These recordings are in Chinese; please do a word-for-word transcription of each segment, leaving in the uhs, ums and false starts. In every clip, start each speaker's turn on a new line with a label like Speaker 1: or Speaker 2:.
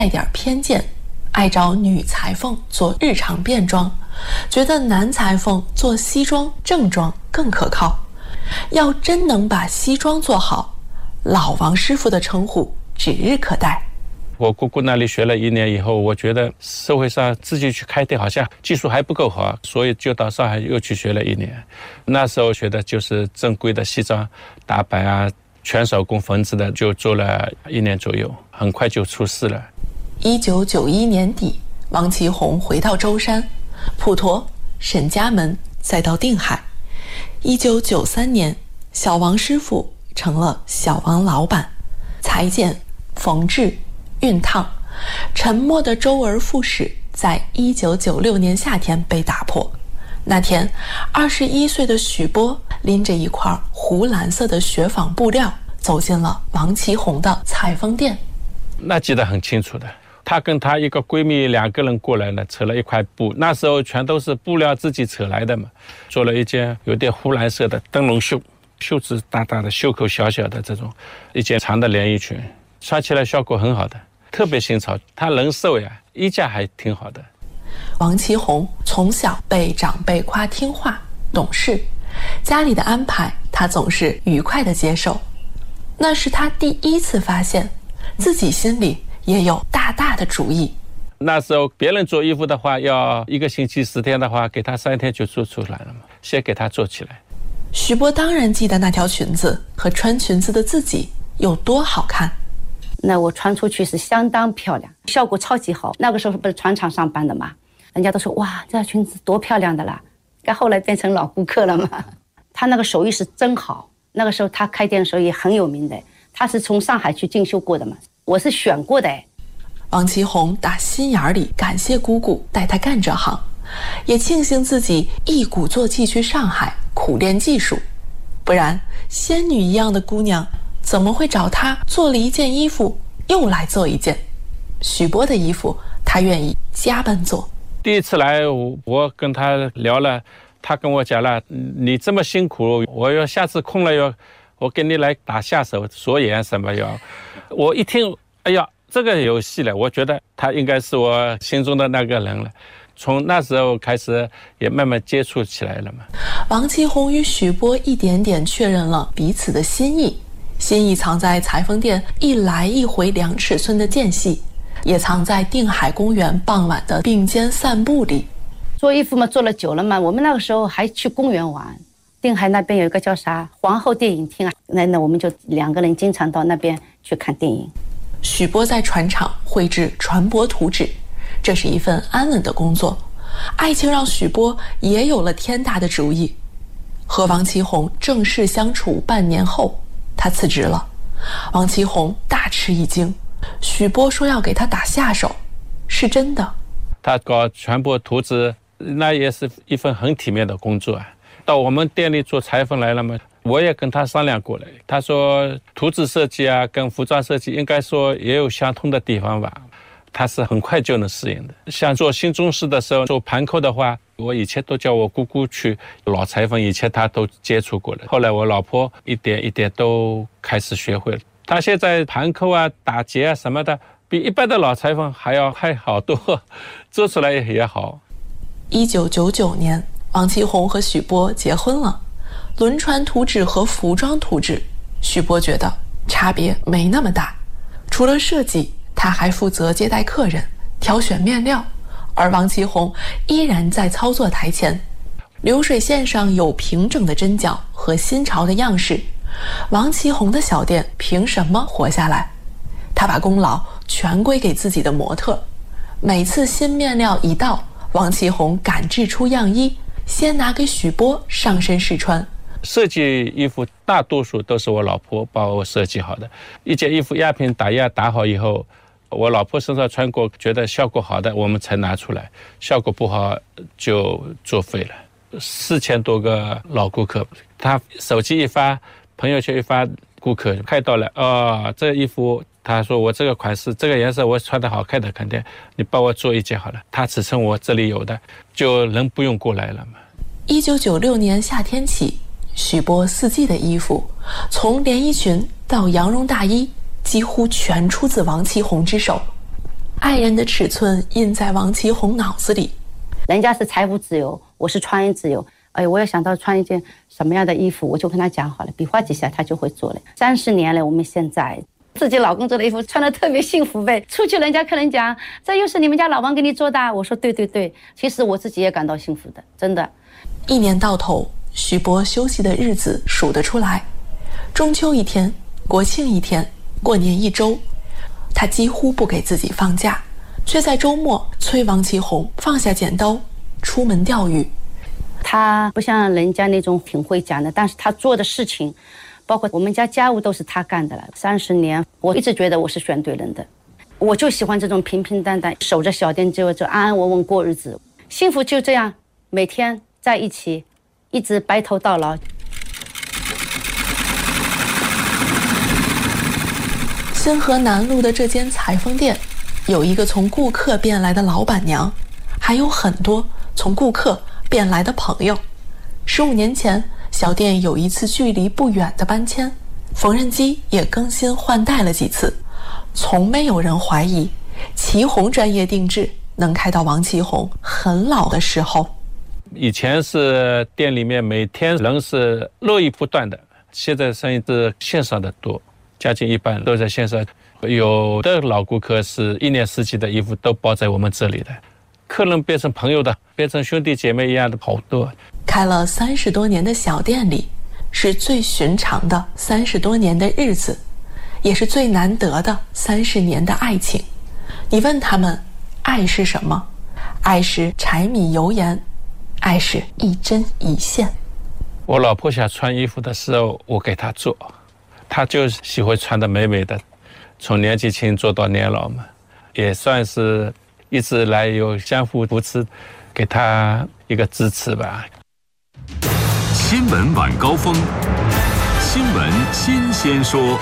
Speaker 1: 带点偏见，爱找女裁缝做日常便装，觉得男裁缝做西装正装更可靠。要真能把西装做好，老王师傅的称呼指日可待。
Speaker 2: 我姑姑那里学了一年以后，我觉得社会上自己去开店好像技术还不够好，所以就到上海又去学了一年。那时候学的就是正规的西装打版啊，全手工缝制的，就做了一年左右，很快就出师了。
Speaker 1: 一九九一年底，王其宏回到舟山、普陀、沈家门，再到定海。一九九三年，小王师傅成了小王老板，裁剪、缝制、熨烫，沉默的周而复始，在一九九六年夏天被打破。那天，二十一岁的许波拎着一块湖蓝色的雪纺布料，走进了王其宏的裁缝店。
Speaker 2: 那记得很清楚的。她跟她一个闺蜜两个人过来了，扯了一块布，那时候全都是布料自己扯来的嘛，做了一件有点湖蓝色的灯笼袖，袖子大大的，袖口小小的这种一件长的连衣裙，穿起来效果很好的，特别新潮。她人瘦呀，衣架还挺好的。
Speaker 1: 王其宏从小被长辈夸听话懂事，家里的安排他总是愉快地接受。那是他第一次发现自己心里也有大大的主意。
Speaker 2: 那时候别人做衣服的话，要一个星期十天的话，给他三天就做出来了嘛，先给他做起来。
Speaker 1: 许波当然记得那条裙子和穿裙子的自己有多好看。
Speaker 3: 那我穿出去是相当漂亮，效果超级好。那个时候不是船厂上班的嘛，人家都说哇，这条裙子多漂亮的啦。但后来变成老顾客了嘛。他那个手艺是真好，那个时候他开店的时候也很有名的，他是从上海去进修过的嘛，我是选过的。
Speaker 1: 王其宏打心眼里感谢姑姑带他干这行，也庆幸自己一鼓作气去上海苦练技术，不然仙女一样的姑娘怎么会找他做了一件衣服又来做一件？许波的衣服他愿意加班做。
Speaker 2: 第一次来我跟他聊了，他跟我讲了，你这么辛苦，我要下次空了要我给你来打下手锁眼什么要。我一听，哎呀，这个有戏了，我觉得他应该是我心中的那个人了。从那时候开始也慢慢接触起来了嘛。
Speaker 1: 王其宏与许波一点点确认了彼此的心意，心意藏在裁缝店一来一回两尺寸的间隙，也藏在定海公园傍晚的并肩散步里。
Speaker 3: 做衣服嘛，做了久了嘛，我们那个时候还去公园玩。定海那边有一个叫啥皇后电影厅啊，那那我们就两个人经常到那边去看电影。
Speaker 1: 许波在船厂绘制船舶图纸，这是一份安稳的工作。爱情让许波也有了天大的主意。和王其宏正式相处半年后，他辞职了。王其宏大吃一惊，许波说要给他打下手，是真的。
Speaker 2: 他搞船舶图纸，那也是一份很体面的工作啊。到我们店里做裁缝来了嘛，我也跟他商量过了，他说图纸设计啊跟服装设计应该说也有相通的地方吧，他是很快就能适应的。像做新中式的时候，做盘扣的话，我以前都叫我姑姑去，老裁缝以前他都接触过了，后来我老婆一点一点都开始学会了。他现在盘扣啊打结啊什么的比一般的老裁缝还要还好多，做出来也好。
Speaker 1: 一九九九年，王其宏和许波结婚了。轮船图纸和服装图纸，许波觉得差别没那么大。除了设计，他还负责接待客人、挑选面料，而王其宏依然在操作台前。流水线上有平整的针脚和新潮的样式，王其宏的小店凭什么活下来？他把功劳全归给自己的模特。每次新面料一到，王其宏赶制出样衣，先拿给许波上身试穿。
Speaker 2: 设计衣服大多数都是我老婆帮我设计好的，一件衣服压平打样打好以后，我老婆身上穿过觉得效果好的我们才拿出来，效果不好就作废了。四千多个老顾客，他手机一发，朋友圈一发，顾客看到了，哦，这个衣服他说我这个款式这个颜色我穿的好看的，肯定你帮我做一件好了，他尺寸我这里有的，就人不用过来了嘛。
Speaker 1: 一九九六年夏天起，许波四季的衣服，从连衣裙到羊绒大衣，几乎全出自王其宏之手。 爱人的尺寸印在王其红脑子里。
Speaker 3: 人家是财务自由，我是穿衣自由。哎，我要想到穿一件什么样的衣服，我就跟他讲好了，比划几下他就会做了。三十年了，我们现在自己老公做的衣服穿得特别幸福呗。出去人家客人讲，这又是你们家老王给你做的，我说对对对，其实我自己也感到幸福的，真的。
Speaker 1: 一年到头，徐波休息的日子数得出来，中秋一天，国庆一天，过年一周，他几乎不给自己放假，却在周末催王其红放下剪刀，出门钓鱼。
Speaker 3: 他不像人家那种挺会讲的，但是他做的事情，包括我们家家务都是他干的了。三十年，我一直觉得我是选对人的。我就喜欢这种平平淡淡，守着小店就就安安稳稳过日子，幸福就这样，每天在一起，一直白头到老。
Speaker 1: 新河南路的这间裁缝店，有一个从顾客变来的老板娘，还有很多从顾客变来的朋友。十五年前，小店有一次距离不远的搬迁，缝纫机也更新换代了几次，从没有人怀疑祁红专业定制能开到王祁红很老的时候。
Speaker 2: 以前是店里面每天人是络绎不断的，现在生意是线上的多，将近一半都在线上。有的老顾客是一年四季的衣服都包在我们这里的，客人变成朋友的，变成兄弟姐妹一样的好多。
Speaker 1: 开了三十多年的小店里，是最寻常的三十多年的日子，也是最难得的三十年的爱情。你问他们，爱是什么？爱是柴米油盐，爱是一针一线。
Speaker 2: 我老婆想穿衣服的时候，我给她做，她就喜欢穿得美美的，从年纪轻做到年老嘛，也算是一直来有相互扶持，给她一个支持吧。
Speaker 4: 新闻晚高峰，新闻新鲜说。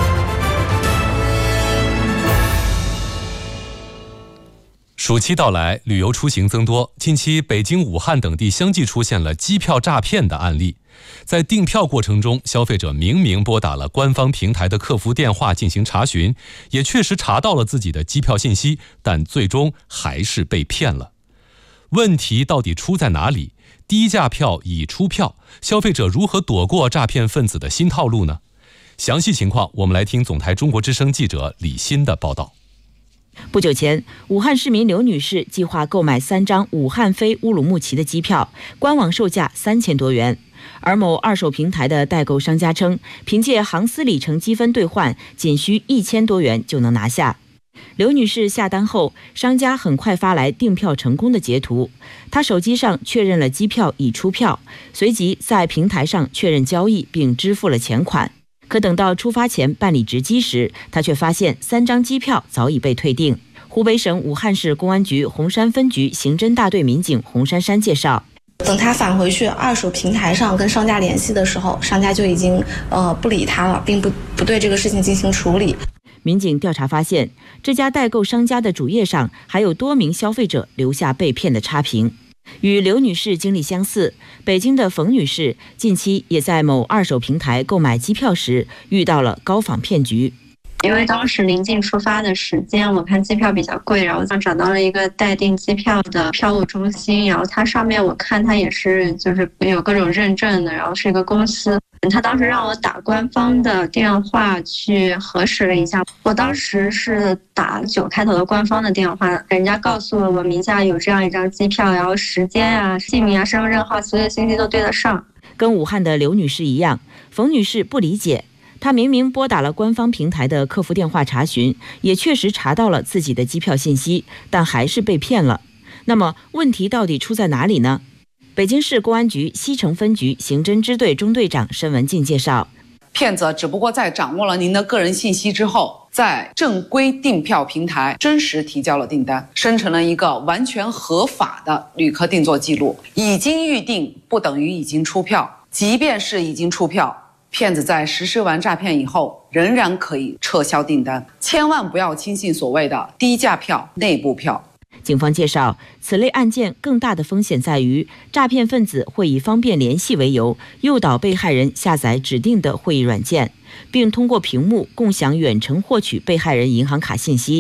Speaker 5: 暑期到来，旅游出行增多，近期北京、武汉等地相继出现了机票诈骗的案例。在订票过程中，消费者明明拨打了官方平台的客服电话进行查询，也确实查到了自己的机票信息，但最终还是被骗了。问题到底出在哪里？低价票已出票，消费者如何躲过诈骗分子的新套路呢？详细情况，我们来听总台中国之声记者李欣的报道。
Speaker 6: 不久前，武汉市民刘女士计划购买三张武汉飞乌鲁木齐的机票，官网售价三千多元。而某二手平台的代购商家称，凭借航司里程积分兑换，仅需一千多元就能拿下。刘女士下单后，商家很快发来订票成功的截图，她手机上确认了机票已出票，随即在平台上确认交易并支付了钱款。可等到出发前办理值机时，她却发现三张机票早已被退订。湖北省武汉市公安局洪山分局刑侦大队民警洪珊珊介绍，
Speaker 7: 等他返回去二手平台上跟商家联系的时候，商家就已经呃不理他了，并不不对这个事情进行处理。
Speaker 6: 民警调查发现，这家代购商家的主页上还有多名消费者留下被骗的差评。与刘女士经历相似，北京的冯女士近期也在某二手平台购买机票时遇到了高仿骗局。
Speaker 8: 因为当时临近出发的时间，我看机票比较贵，然后找到了一个代订机票的票务中心，然后它上面我看它也是就是有各种认证的，然后是一个公司。他当时让我打官方的电话去核实了一下，我当时是打九开头的官方的电话，人家告诉了我名下有这样一张机票，然后时间啊、姓名啊、身份证号，所有的信息都对得上。
Speaker 6: 跟武汉的刘女士一样，冯女士不理解，她明明拨打了官方平台的客服电话查询，也确实查到了自己的机票信息，但还是被骗了。那么问题到底出在哪里呢？北京市公安局西城分局刑侦支队中队长申文静介绍，
Speaker 9: 骗子只不过在掌握了您的个人信息之后，在正规订票平台真实提交了订单，生成了一个完全合法的旅客订座记录。已经预订不等于已经出票，即便是已经出票，骗子在实施完诈骗以后仍然可以撤销订单，千万不要轻信所谓的低价票、内部票。
Speaker 6: 警方介绍，此类案件更大的风险在于，诈骗分子会以方便联系为由，诱导被害人下载指定的会议软件，并通过屏幕共享远程获取被害人银行卡信息。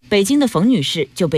Speaker 6: 北京的冯女士就被